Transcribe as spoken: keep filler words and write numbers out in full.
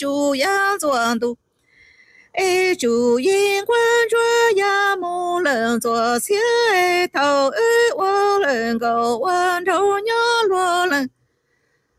主要做度。哎，主因关注呀，木人做些头，哎，我能够完成。